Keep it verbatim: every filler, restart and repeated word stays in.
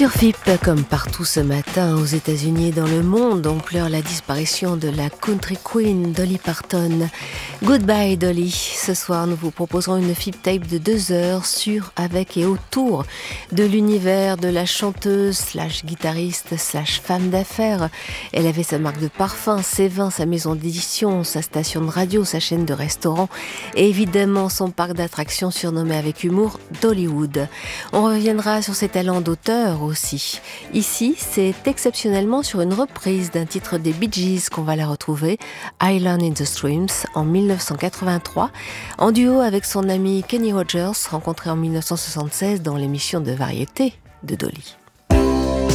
Sur F I P, comme partout ce matin aux États-Unis et dans le monde, on pleure la disparition de la country queen Dolly Parton. Goodbye Dolly. Ce soir, nous vous proposerons une F I P tape de deux heures sur, avec et autour de l'univers de la chanteuse slash guitariste slash femme d'affaires. Elle avait sa marque de parfum, ses vins, sa maison d'édition, sa station de radio, sa chaîne de restaurants et évidemment son parc d'attractions surnommé avec humour Dollywood. On reviendra sur ses talents d'auteur aussi. Ici, c'est exceptionnellement sur une reprise d'un titre des Bee Gees qu'on va la retrouver, Island in the Streams, en dix-neuf cent quatre-vingt-trois, en duo avec son ami Kenny Rogers, rencontré en dix-neuf cent soixante-seize dans l'émission de variété de Dolly.